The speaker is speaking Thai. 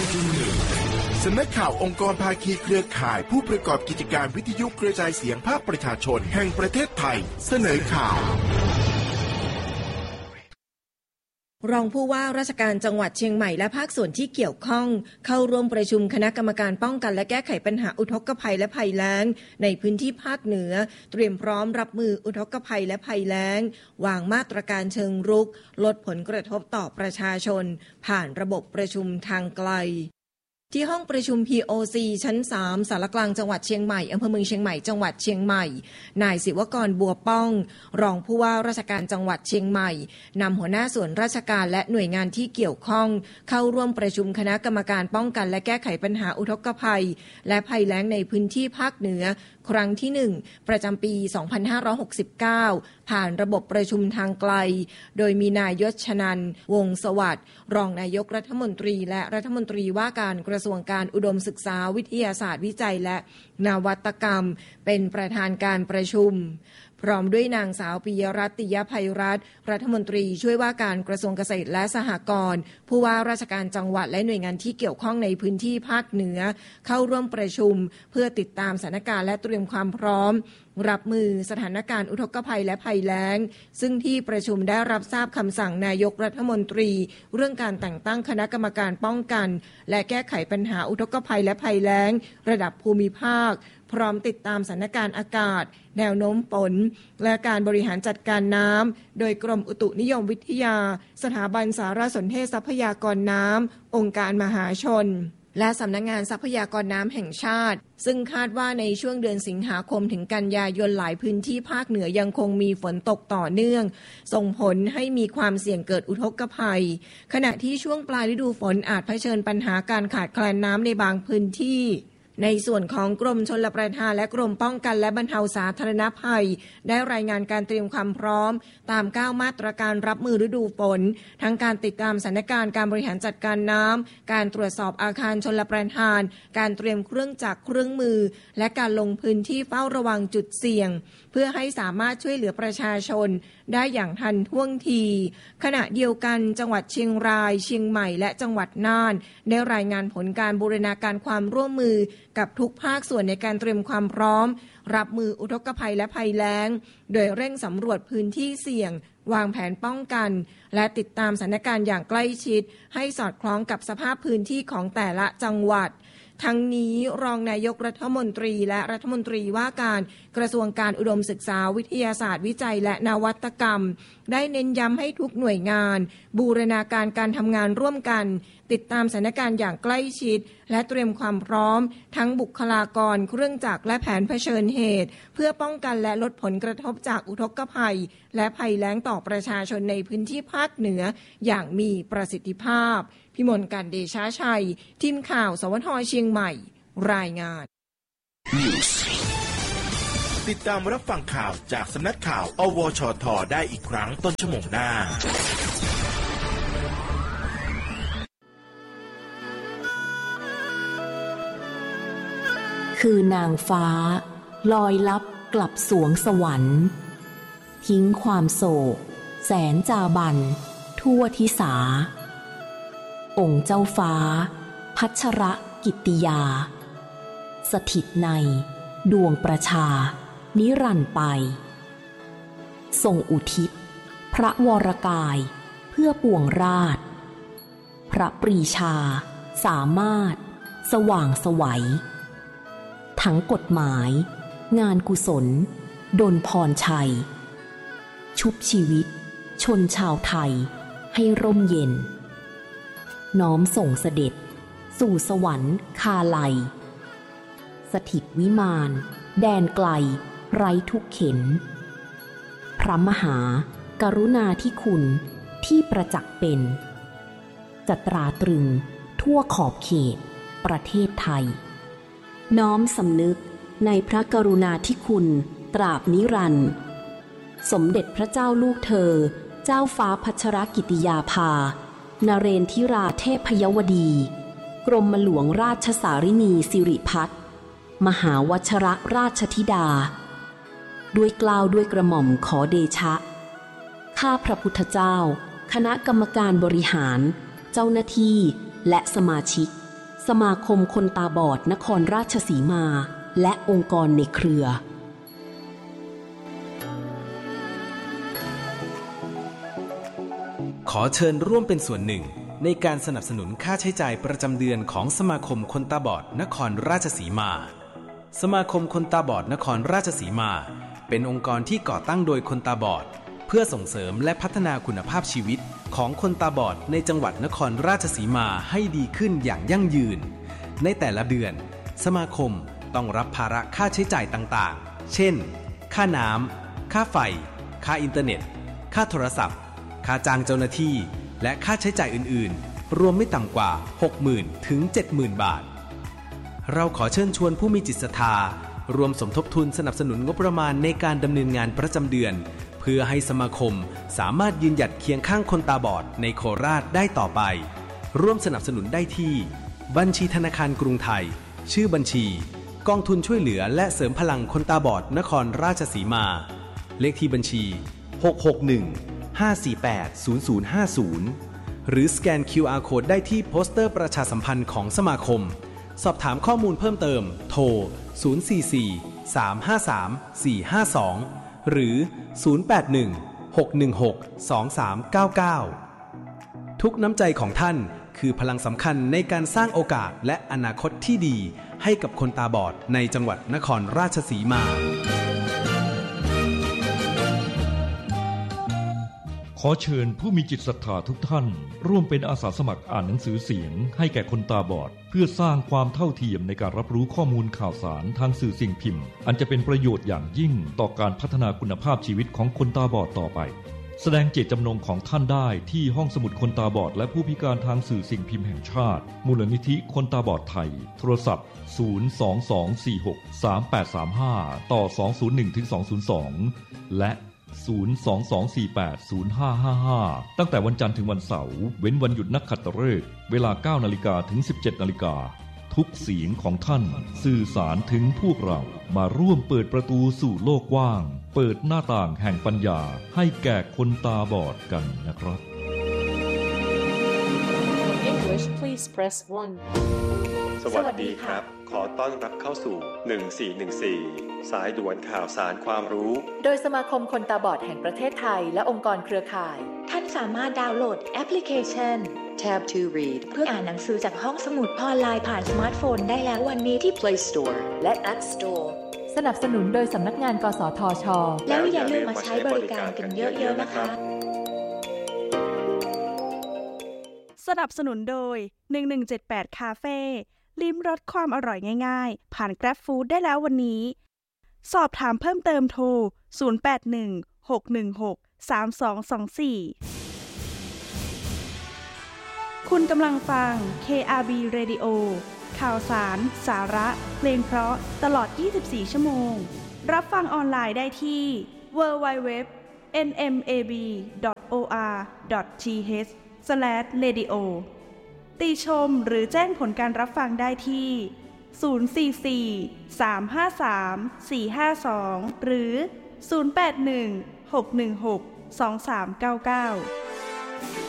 สำนักข่าวองค์กรภาคีเครือข่ายผู้ประกอบกิจการวิทยุกระจายเสียงภาคประชาชนแห่งประเทศไทยเสนอข่าวรองผู้ว่าราชการจังหวัดเชียงใหม่และภาคส่วนที่เกี่ยวข้องเข้าร่วมประชุมคณะกรรมการป้องกันและแก้ไขปัญหาอุทกภัยและภัยแล้งในพื้นที่ภาคเหนือเตรียมพร้อมรับมืออุทกภัยและภัยแล้งวางมาตรการเชิงรุกลดผลกระทบต่อประชาชนผ่านระบบประชุมทางไกลที่ห้องประชุม POC ชั้น 3 สารกลางจังหวัดเชียงใหม่อำเภอเมืองเชียงใหม่จังหวัดเชียงใหม่นายศิวกรบัวป้องรองผู้ว่าราชการจังหวัดเชียงใหม่นำหัวหน้าส่วนราชการและหน่วยงานที่เกี่ยวข้องเข้าร่วมประชุมคณะกรรมการป้องกันและแก้ไขปัญหาอุทกภัยและภัยแล้งในพื้นที่ภาคเหนือครั้งที่ 1 ประจำปี 2569 ผ่านระบบประชุมทางไกลโดยมีนายยศชนันท์วงศ์สวัสดิ์รองนายกรัฐมนตรีและรัฐมนตรีว่าการกระทรวงการอุดมศึกษาวิทยาศาสตร์วิจัยและนวัตกรรมเป็นประธานการประชุมพร้อมด้วยนางสาวปิยรัตน์ ติยภัยรัตน์รัฐมนตรีช่วยว่าการกระทรวงเกษตรและสหกรณ์ผู้ว่าราชการจังหวัดและหน่วยงานที่เกี่ยวข้องในพื้นที่ภาคเหนือเข้าร่วมประชุมเพื่อติดตามสถานการณ์และเตรียมความพร้อมรับมือสถานการณ์อุทกภัยและภัยแล้งซึ่งที่ประชุมได้รับทราบคำสั่งนายกรัฐมนตรีเรื่องการแต่งตั้งคณะกรรมการป้องกันและแก้ไขปัญหาอุทกภัยและภัยแล้งระดับภูมิภาคพร้อมติดตามสถานการณ์อากาศแนวโน้มฝนและการบริหารจัดการน้ำโดยกรมอุตุนิยมวิทยาสถาบันสารสนเทศทรัพยากรน้ำองค์การมหาชนและสำนักงานทรัพยากรน้ำแห่งชาติซึ่งคาดว่าในช่วงเดือนสิงหาคมถึงกันยายนหลายพื้นที่ภาคเหนือยังคงมีฝนตกต่อเนื่องส่งผลให้มีความเสี่ยงเกิดอุทกภัยขณะที่ช่วงปลายฤดูฝนอาจเผชิญปัญหาการขาดแคลนน้ำในบางพื้นที่ในส่วนของกรมชลประทานและกรมป้องกันและบรรเทาสาธารณภัยได้รายงานการเตรียมความพร้อมตาม9มาตรการรับมือฤดูฝนทั้งการติดตามสถานการณ์การบริหารจัดการน้ำการตรวจสอบอาคารชลประทานการเตรียมเครื่องจักรเครื่องมือและการลงพื้นที่เฝ้าระวังจุดเสี่ยงเพื่อให้สามารถช่วยเหลือประชาชนได้อย่างทันท่วงทีขณะเดียวกันจังหวัดเชียงรายเชียงใหม่และจังหวัดน่านได้รายงานผลการบูรณาการความร่วมมือกับทุกภาคส่วนในการเตรียมความพร้อมรับมืออุทกภัยและภัยแล้งโดยเร่งสำรวจพื้นที่เสี่ยงวางแผนป้องกันและติดตามสถานการณ์อย่างใกล้ชิดให้สอดคล้องกับสภาพพื้นที่ของแต่ละจังหวัดทั้งนี้รองนายกรัฐมนตรีและรัฐมนตรีว่าการกระทรวงการอุดมศึกษาวิทยาศาสตร์วิจัยและนวัตกรรมได้เน้นย้ำให้ทุกหน่วยงานบูรณาการการทำงานร่วมกันติดตามสถานการณ์อย่างใกล้ชิดและเตรียมความพร้อมทั้งบุคลากรเครื่องจักรและแผนเผชิญเหตุเพื่อป้องกันและลดผลกระทบจากอุทกภัยและภัยแล้งต่อประชาชนในพื้นที่ภาคเหนืออย่างมีประสิทธิภาพพิมลการเดชาชัยทีมข่าวสวทเชียงใหม่รายงานติดตามรับฟังข่าวจากสำนักข่าวอวชทได้อีกครั้งต้นชั่วโมงหน้าคือนางฟ้าลอยลับกลับสวงสวรรค์ทิ้งความโศกแสนจาบันทั่วทิสาองค์เจ้าฟ้าพัชรกิตติยาสถิตในดวงประชานิรันดร์ไปทรงอุทิศพระวรกายเพื่อปวงราชพระปรีชาสามารถสว่างไสวทั้งกฎหมายงานกุศลดลพรชัยชุบชีวิตชนชาวไทยให้ร่มเย็นน้อมส่งเสด็จสู่สวรรค์คาลัยสถิตวิมานแดนไกลไร้ทุกเข็ญพระมหากรุณาธิคุณที่ประจักษ์เป็นจะตราตรึงทั่วขอบเขตประเทศไทยน้อมสำนึกในพระกรุณาธิคุณตราบนิรันดร์สมเด็จพระเจ้าลูกเธอเจ้าฟ้าพัชรกิติยาภานเรนทิราเทพยวดีกรมหลวงราชสารินีสิริพัฒน์มหาวชรราชธิดาด้วยเกล้าด้วยกระหม่อมขอเดชะข้าพระพุทธเจ้าคณะกรรมการบริหารเจ้าหน้าที่และสมาชิกสมาคมคนตาบอดนครราชสีมาและองค์กรในเครือขอเชิญร่วมเป็นส่วนหนึ่งในการสนับสนุนค่าใช้จ่ายประจำเดือนของสมาคมคนตาบอดนครราชสีมาสมาคมคนตาบอดนครราชสีมาเป็นองค์กรที่ก่อตั้งโดยคนตาบอดเพื่อส่งเสริมและพัฒนาคุณภาพชีวิตของคนตาบอดในจังหวัดนครราชสีมาให้ดีขึ้นอย่างยั่งยืนในแต่ละเดือนสมาคมต้องรับภาระค่าใช้จ่ายต่างๆเช่นค่าน้ำค่าไฟค่าอินเทอร์เน็ตค่าโทรศัพท์ค่าจ้างเจ้าหน้าที่และค่าใช้จ่ายอื่นๆรวมไม่ต่ำกว่า 60,000 ถึง 70,000 บาทเราขอเชิญชวนผู้มีจิตศรัทธารวมสมทบทุนสนับสนุนงบประมาณในการดำเนินงานประจำเดือนเพื่อให้สมาคมสามารถยืนหยัดเคียงข้างคนตาบอดในโคราชได้ต่อไปร่วมสนับสนุนได้ที่บัญชีธนาคารกรุงไทยชื่อบัญชีกองทุนช่วยเหลือและเสริมพลังคนตาบอดนครราชสีมาเลขที่บัญชี661-548-0050หรือสแกน QR Code ได้ที่โปสเตอร์ประชาสัมพันธ์ของสมาคมสอบถามข้อมูลเพิ่มเติมโทร044-353-452หรือ081-616-2399ทุกน้ำใจของท่านคือพลังสำคัญในการสร้างโอกาสและอนาคตที่ดีให้กับคนตาบอดในจังหวัดนครราชสีมาขอเชิญผู้มีจิตศรัทธาทุกท่านร่วมเป็นอาสาสมัครอ่านหนังสือเสียงให้แก่คนตาบอดเพื่อสร้างความเท่าเทียมในการรับรู้ข้อมูลข่าวสารทางสื่อสิ่งพิมพ์อันจะเป็นประโยชน์อย่างยิ่งต่อการพัฒนาคุณภาพชีวิตของคนตาบอดต่อไปแสดงเจตจำนงของท่านได้ที่ห้องสมุดคนตาบอดและผู้พิการทางสื่อสิ่งพิมพ์แห่งชาติมูลนิธิคนตาบอดไทยโทรศัพท์022463835ต่อ201-202และ022480555ตั้งแต่วันจันทร์ถึงวันเสาร์เว้นวันหยุดนักขัตฤกษ์เวลา 9 นาฬิกาถึง 17 นาฬิกาทุกเสียงของท่านสื่อสารถึงพวกเรามาร่วมเปิดประตูสู่โลกกว้างเปิดหน้าต่างแห่งปัญญาให้แก่คนตาบอดกันนะครับ English please press 1 สวัสดีครับขอต้อนรับเข้าสู่1414สายด่วนข่าวสารความรู้โดยสมาคมคนตาบอดแห่งประเทศไทยและองค์กรเครือข่ายท่านสามารถดาวน์โหลดแอปพลิเคชัน Tab to Read เพื่ออ่านหนังสือจากห้องสมุดออนไลน์ผ่านสมาร์ทโฟนได้แล้ววันนี้ที่ Play Store และ App Store สนับสนุนโดยสำนักงานกสทช. แล้วอย่าลืมมาใช้บริการกันเยอะๆนะคะสนับสนุนโดย1178คาเฟ่ลิ้มรสความอร่อยง่ายๆผ่าน Grab Food ได้แล้ววันนี้สอบถามเพิ่มเติมโทร0816163324คุณกำลังฟัง KRB Radio ข่าวสารสาระเพลงเพราะตลอด24ชั่วโมงรับฟังออนไลน์ได้ที่ www.nmab.or.th/radio ติชมหรือแจ้งผลการรับฟังได้ที่044-353-452หรือ081-616-2399